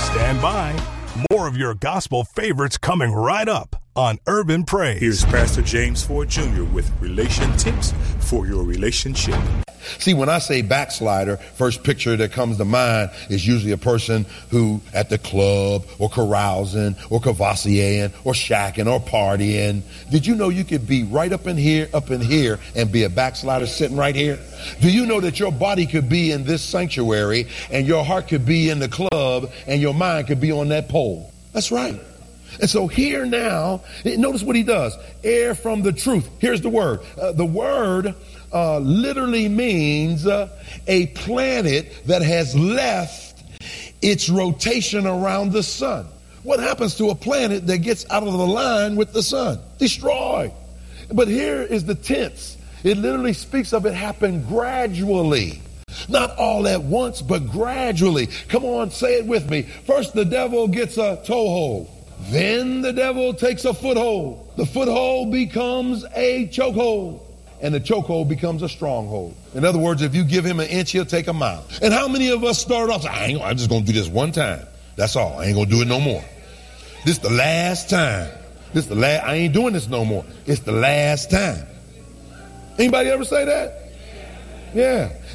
Stand by. More of your gospel favorites coming right up on Urban Praise. Here's Pastor James Ford Jr. with relation tips for your relationship. See, when I say backslider, first picture that comes to mind is usually a person who at the club or carousing or cavassiering or shacking or partying. Did you know you could be right up in here, and be a backslider sitting right here? Do you know that your body could be in this sanctuary and your heart could be in the club and your mind could be on that pole? That's right. And so here now, notice what he does. Err from the truth. Here's the word. The word literally means a planet that has left its rotation around the sun. What happens to a planet that gets out of the line with the sun? Destroyed. But here is the tense. It literally speaks of it happened gradually. Not all at once, but gradually. Come on, say it with me. First, the devil gets a toehold. Then the devil takes a foothold. The foothold becomes a chokehold. And the chokehold becomes a stronghold. In other words, if you give him an inch, he'll take a mile. And how many of us start off, I'm just going to do this one time. That's all. I ain't going to do it no more. This the last time. I ain't doing this no more. It's the last time. Anybody ever say that? Yeah.